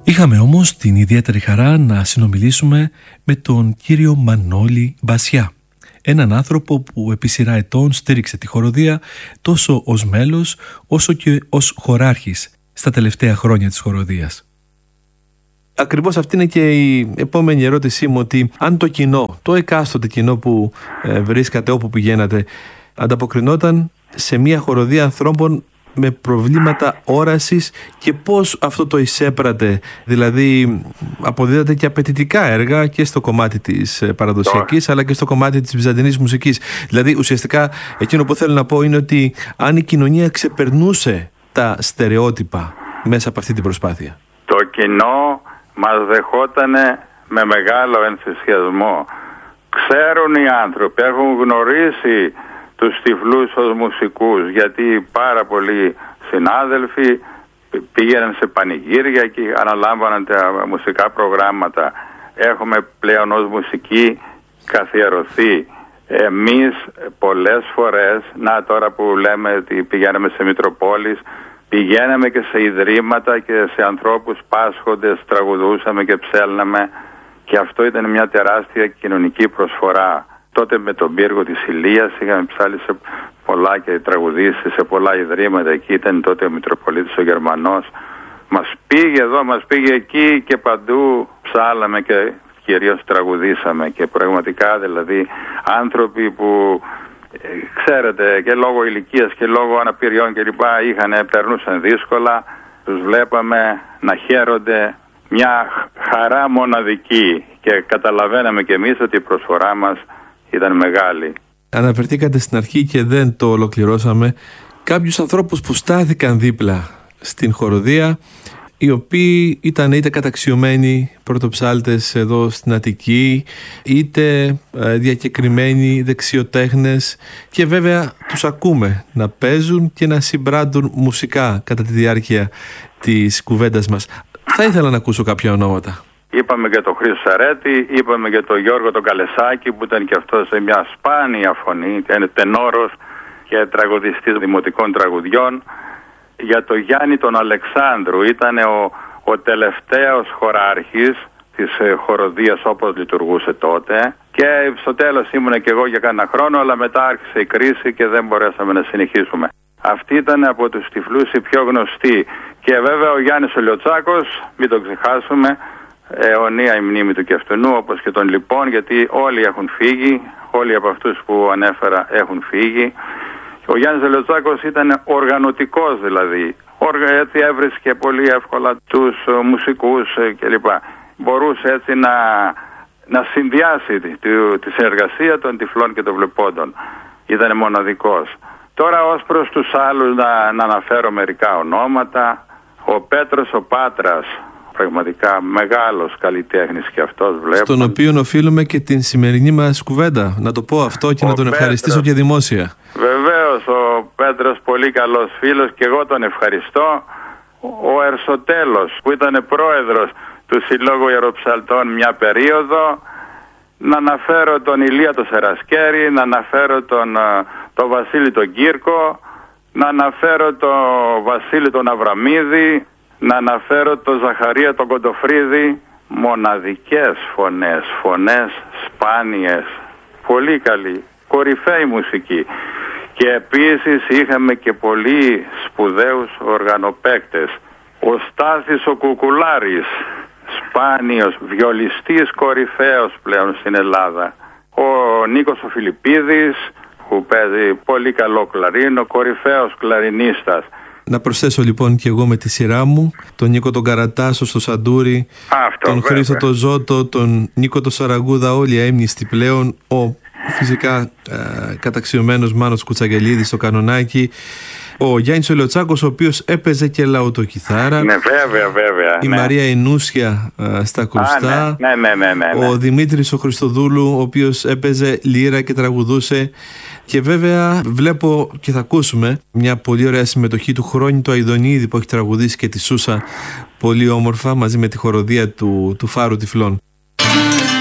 Είχαμε όμως την ιδιαίτερη χαρά να συνομιλήσουμε με τον κύριο Μανώλη Μπασιά, έναν άνθρωπο που επί σειρά ετών στήριξε τη χοροδία τόσο ως μέλος όσο και ως χοράρχης στα τελευταία χρόνια της χοροδίας. Ακριβώς αυτή είναι και η επόμενη ερώτησή μου, ότι αν το κοινό, το εκάστοτε κοινό που βρίσκατε όπου πηγαίνατε, ανταποκρινόταν σε μια χοροδία ανθρώπων με προβλήματα όρασης και πώς αυτό το εισέπρατε, δηλαδή αποδίδατε και απαιτητικά έργα και στο κομμάτι της παραδοσιακής αλλά και στο κομμάτι της βυζαντινής μουσικής. Δηλαδή ουσιαστικά εκείνο που θέλω να πω είναι ότι αν η κοινωνία ξεπερνούσε τα στερεότυπα μέσα από αυτή την προσπάθεια. Το κοινό μας δεχότανε με μεγάλο ενθουσιασμό. Ξέρουν οι άνθρωποι, έχουν γνωρίσει τους τυφλούς ως μουσικούς, γιατί πάρα πολλοί συνάδελφοι πήγαιναν σε πανηγύρια και αναλάμβαναν τα μουσικά προγράμματα. Έχουμε πλέον ως μουσική καθιερωθεί. Εμείς πολλές φορές, να τώρα που λέμε ότι πηγαίναμε σε Μητροπόλεις, πηγαίναμε και σε ιδρύματα και σε ανθρώπους πάσχοντες, τραγουδούσαμε και ψέλναμε, και αυτό ήταν μια τεράστια κοινωνική προσφορά. Τότε με τον πύργο της Ηλίας είχαμε ψάλει σε πολλά και τραγουδήσει σε πολλά ιδρύματα. Εκεί ήταν τότε ο Μητροπολίτης ο Γερμανός. Μας πήγε εδώ, μας πήγε εκεί και παντού ψάλαμε και κυρίως τραγουδήσαμε. Και πραγματικά δηλαδή άνθρωποι που ξέρετε και λόγω ηλικίας και λόγω αναπηριών κλπ. Περνούσαν δύσκολα, τους βλέπαμε να χαίρονται, μια χαρά μοναδική, και καταλαβαίναμε κι εμείς ότι η προσφορά μας ήταν μεγάλη. Αναφερθήκατε στην αρχή και δεν το ολοκληρώσαμε κάποιους ανθρώπους που στάθηκαν δίπλα στην χοροδία, οι οποίοι ήταν είτε καταξιωμένοι πρωτοψάλτες εδώ στην Αττική, είτε διακεκριμένοι δεξιοτέχνες, και βέβαια τους ακούμε να παίζουν και να συμπράττουν μουσικά κατά τη διάρκεια της κουβέντας μας. Θα ήθελα να ακούσω κάποια ονόματα. Είπαμε και τον Χρήστο Σαρέτη, είπαμε και τον Γιώργο τον Καλεσάκη, που ήταν και αυτός σε μια σπάνια φωνή, είναι τενόρος και τραγουδιστής δημοτικών τραγουδιών. Για τον Γιάννη τον Αλεξάνδρου, ήταν ο τελευταίος χοράρχης της χοροδίας όπως λειτουργούσε τότε, και στο τέλος ήμουν και εγώ για κάνα χρόνο, αλλά μετά άρχισε η κρίση και δεν μπορέσαμε να συνεχίσουμε. Αυτή ήταν από τους τυφλούς η πιο γνωστή. Και βέβαια ο Γιάννης ο Λιωτσάκος, μην τον ξεχάσουμε, αιωνία η μνήμη του και αυτού, όπως και των λοιπών, γιατί όλοι έχουν φύγει, όλοι από αυτούς που ανέφερα έχουν φύγει. Ο Γιάννης Λιωτσάκος ήταν οργανωτικός, δηλαδή έτσι έβρισκε πολύ εύκολα τους μουσικούς κλπ. Μπορούσε έτσι να συνδυάσει τη συνεργασία των τυφλών και των βλεπόντων. Ήταν μοναδικός. Τώρα ως προς τους άλλους να αναφέρω μερικά ονόματα. Ο Πέτρος ο Πάτρας, πραγματικά μεγάλος καλλιτέχνης και αυτός, βλέπω. Στον οποίο οφείλουμε και την σημερινή μας κουβέντα. Να το πω αυτό και να τον ευχαριστήσω και δημόσια. Βεβαίως, ο Πέτρος πολύ καλός φίλος και εγώ τον ευχαριστώ. Ο Ερσοτέλος, που ήταν πρόεδρος του Συλλόγου Ιεροψαλτών μια περίοδο. Να αναφέρω τον Ηλία τον Σερασκέρη, να αναφέρω τον Βασίλη τον Κύρκο, να αναφέρω τον Βασίλη τον Αβραμίδη, να αναφέρω τον Ζαχαρία τον Κοντοφρίδη. Μοναδικές φωνές σπάνιες, πολύ καλή, κορυφαίη μουσική. Και επίσης είχαμε και πολύ σπουδαίους οργανοπαίκτες. Ο Στάθης ο Κουκουλάρης, σπάνιος βιολιστής κορυφαίος πλέον στην Ελλάδα. Ο Νίκος ο Φιλιππίδης, που παίζει πολύ καλό κλαρίνο, κορυφαίος κλαρινίστας. Να προσθέσω λοιπόν και εγώ με τη σειρά μου τον Νίκο τον Καρατάσο στο Σαντούρι, τον Χρήστο τον Ζώτο, τον Νίκο τον Σαραγκούδα, όλοι αείμνηστοι πλέον, ο φυσικά καταξιωμένος Μάνος Κουτσαγελίδης στο κανονάκι, ο Γιάννης ο Λιωτσάκος, ο οποίος έπαιζε και λαουτοκιθάρα. Ναι, βέβαια. Η Μαρία Ινούσια στα κρουστά. Ναι. Ο Δημήτρης ο Χριστοδούλου, ο οποίος έπαιζε λύρα και τραγουδούσε. Και βέβαια βλέπω και θα ακούσουμε μια πολύ ωραία συμμετοχή του Χρόνη του Αηδονίδη, που έχει τραγουδήσει και τη Σούσα πολύ όμορφα μαζί με τη χοροδία του Φάρου Τυφλών.